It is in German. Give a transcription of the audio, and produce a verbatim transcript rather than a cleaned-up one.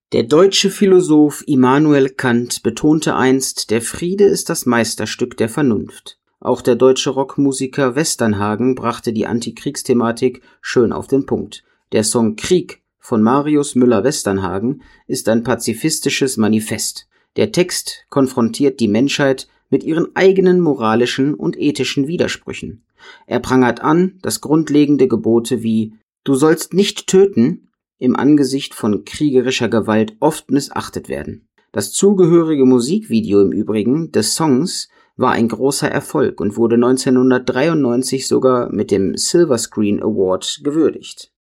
Der deutsche Philosoph Immanuel Kant betonte einst, der Friede ist das Meisterstück der Vernunft. Auch der deutsche Rockmusiker Westernhagen brachte die Antikriegsthematik schön auf den Punkt. Der Song Krieg von Marius Müller-Westernhagen ist ein pazifistisches Manifest. Der Text konfrontiert die Menschheit mit ihren eigenen moralischen und ethischen Widersprüchen. Er prangert an, dass grundlegende Gebote wie »Du sollst nicht töten« im Angesicht von kriegerischer Gewalt oft missachtet werden. Das zugehörige Musikvideo im Übrigen des Songs war ein großer Erfolg und wurde neunzehnhundertdreiundneunzig sogar mit dem Silver Screen Award gewürdigt